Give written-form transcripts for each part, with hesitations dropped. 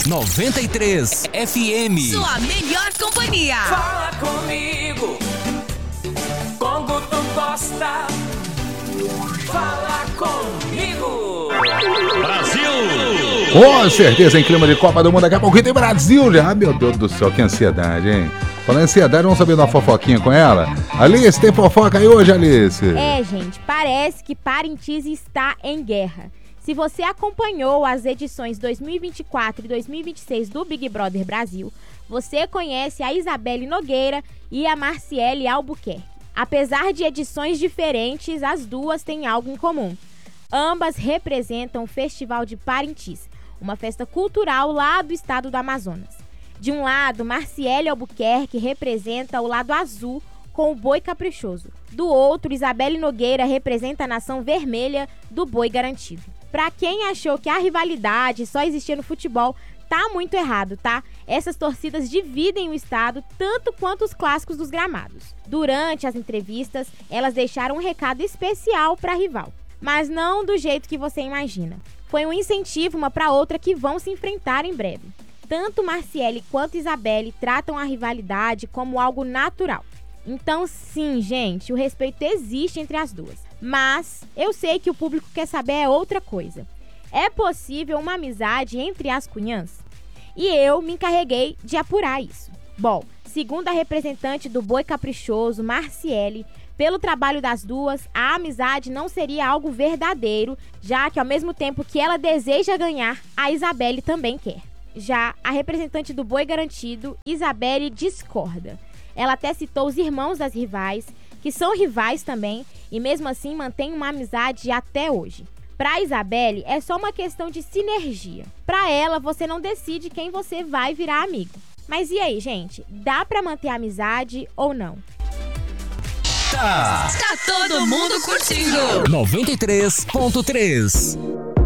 93 FM. Sua melhor companhia. Fala comigo, como tu gosta. Fala comigo. Brasil! Com certeza, em clima de Copa do Mundo, daqui a pouquinho tem Brasil já. Meu Deus do céu, que ansiedade, hein? Falando em ansiedade, vamos saber uma fofoquinha com ela? Alice, tem fofoca aí hoje, Alice? Gente, parece que Parintins está em guerra. Se você acompanhou as edições 2024 e 2026 do Big Brother Brasil, você conhece a Isabelle Nogueira e a Marciele Albuquerque. Apesar de edições diferentes, as duas têm algo em comum. Ambas representam o Festival de Parintins, uma festa cultural lá do estado do Amazonas. De um lado, Marciele Albuquerque representa o lado azul com o boi caprichoso. Do outro, Isabelle Nogueira representa a nação vermelha do boi garantido. Pra quem achou que a rivalidade só existia no futebol, tá muito errado, tá? Essas torcidas dividem o estado tanto quanto os clássicos dos gramados. Durante as entrevistas, elas deixaram um recado especial pra rival. Mas não do jeito que você imagina. Foi um incentivo uma pra outra que vão se enfrentar em breve. Tanto Marciele quanto Isabelle tratam a rivalidade como algo natural. Então sim, gente, o respeito existe entre as duas. Mas eu sei que o público quer saber outra coisa. É possível uma amizade entre as cunhãs? E eu me encarreguei de apurar isso. Bom, segundo a representante do Boi Caprichoso, Marciele, pelo trabalho das duas, a amizade não seria algo verdadeiro, já que ao mesmo tempo que ela deseja ganhar, a Isabelle também quer. Já a representante do Boi Garantido, Isabelle, discorda. Ela até citou os irmãos das rivais, que são rivais também, e mesmo assim mantém uma amizade até hoje. Pra Isabelle, é só uma questão de sinergia. Pra ela, você não decide quem você vai virar amigo. Mas e aí, gente? Dá pra manter a amizade ou não? Tá todo mundo curtindo. 93.3.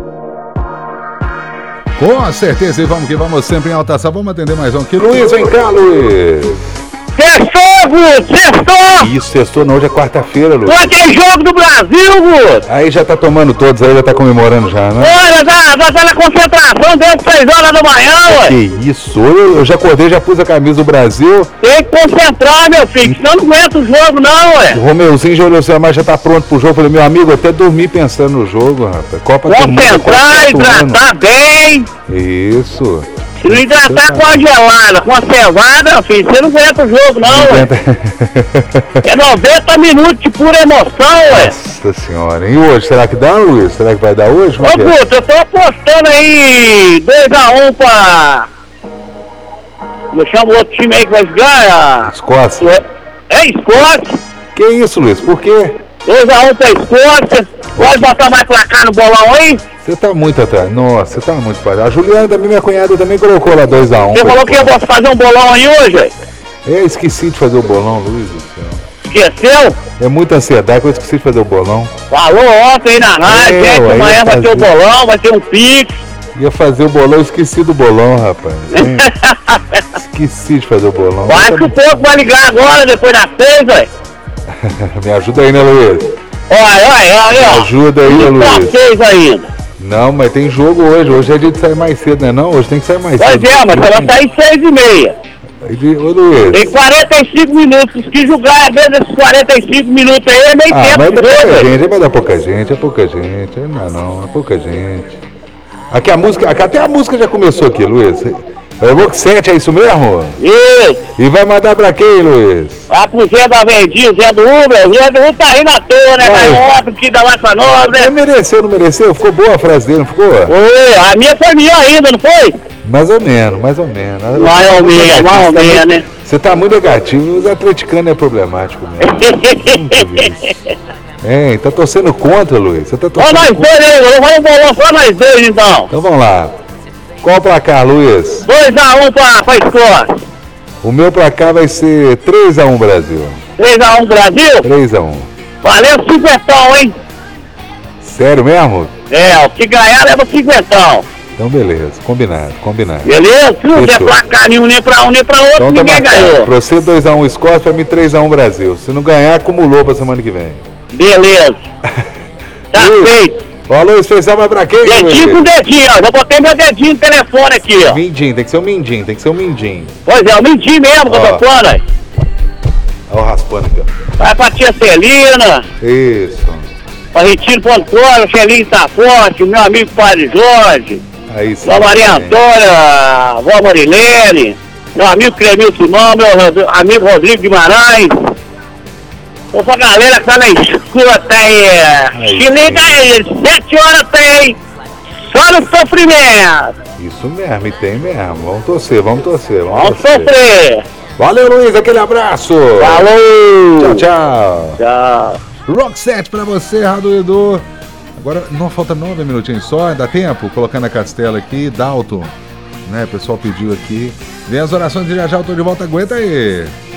Com certeza, e vamos que vamos sempre em alta astral. Vamos atender mais um aqui. Luiz, vem cá, Luiz. Sextou, Guto! Sextou! Isso, sextou não, hoje é quarta-feira, Luiz. Hoje é jogo do Brasil, Guto! Aí já tá tomando todos, aí já tá comemorando já, né? Olha, já tá na concentração desde 6 horas da manhã, ué! Que isso, eu já acordei, já pus a camisa do Brasil. Tem que concentrar, meu filho, senão não aguenta o jogo não, ué! O Romeuzinho já olhou assim, mas já tá pronto pro jogo. Falei, meu amigo, eu até dormi pensando no jogo, rapaz. Copa do Mundo. Concentrar, hidratar bem! Isso. Se não hidratar com a gelada, com a cevada, filho, você não aguenta o jogo não, ué! É 90 minutos de pura emoção, ué! Nossa senhora, e hoje, será que dá, Luiz? Será que vai dar hoje? Ô, Guto, eu tô apostando aí 2-1 pra... Eu chamo o outro time aí que vai jogar, Escócia. É Escócia. Que isso, Luiz? Por quê? 2-1 pra Escócia. Pode botar mais placar no bolão aí? Você tá muito atrás. Nossa, você tá muito atrás. A Juliana também, minha cunhada, também colocou lá 2-1. Você falou que eu posso fazer um bolão aí hoje, velho? Eu esqueci de fazer o bolão, Luiz do céu. Esqueceu? É muita ansiedade que eu esqueci de fazer o bolão. Falou ontem aí na rádio, gente, ué, amanhã vai ter o bolão, vai ter um pix. Ia fazer o bolão, eu esqueci do bolão, rapaz. Esqueci de fazer o bolão. Vai que o povo vai ligar agora, depois das 6, velho. Me ajuda aí, né, Luiz? Olha, Me ajuda aí, Luiz. Pra 6 ainda. Não, mas tem jogo hoje. Hoje é dia de sair mais cedo, né? Não, hoje tem que sair mais cedo. Pois é, mas você vai sair 6h30. Ô, Luiz. Tem 45 minutos. Se julgar dentro desses 45 minutos aí, é meio tempo. Mas é de jogo, pouca velho. gente, vai dar pouca gente, é pouca gente. Não, é pouca gente. Aqui a música, até a música já começou aqui, Luiz. É o Book 7, é isso mesmo? Isso. E vai mandar pra quem, Luiz? Vai pro Zé da Vendia, Zé do Uber. O Zé do Uber tá aí na toa, né? Vai. Vai óbvio que dá mais pra nós, né? Mereceu, não mereceu? Ficou boa a frase dele, não ficou? Oi, a minha foi melhor ainda, não foi? Mais ou menos, mais ou menos. Mais ou menos, né? Você tá muito negativo, os atleticanos é problemático mesmo. Hein, tá torcendo contra, Luiz? Você tá Ó, torcendo nós contra? dois aí, vamos bolar só nós dois então. Então vamos lá. Qual o placar, Luiz? 2-1 pra Escócia. O meu placar vai ser 3-1 Brasil. 3-1 Brasil? 3-1. Valeu, cinquentão, hein? Sério mesmo? É, o que ganhar leva cinquentão. Então beleza, combinado. Beleza? Se não der Fechou. placar nenhum, nem pra um, nem pra outro, Então tá ninguém marcado. ganhou. Pra você 2-1 Escócia, pra mim 3-1 Brasil. Se não ganhar, acumulou pra semana que vem. Beleza. Tá Luiz, feito. O alô especial vai pra quem, Dedinho Luiz? com dedinho, ó. Já botei meu dedinho no telefone aqui, ó. Mindinho, tem que ser um mindinho, tem que ser um mindinho. Pois é, o mindinho mesmo que eu tô falando, aí. Olha o raspando aqui, ó. Vai pra tia Celina, Isso. pra Retiro Pontual, Celinho tá forte, meu amigo Padre Jorge, Aí sim. Vó Maria Antônia, Vó Marilene, meu amigo Clemil Simão, meu amigo Rodrigo Guimarães. Essa galera que tá na escuta aí. Se liga aí, 7 horas tem. Só no sofrimento. Isso mesmo, e tem mesmo. Vamos torcer, vamos torcer. Vamos sofrer. Valeu, Luiz, aquele abraço. Falou. Tchau, tchau. Tchau. Rock 7 pra você, Raduidor. Agora, não falta 9 minutinhos só, dá tempo? Colocando a Castela aqui, Dalton, né? O pessoal pediu aqui. Vem as orações de já já, eu tô de volta, aguenta aí.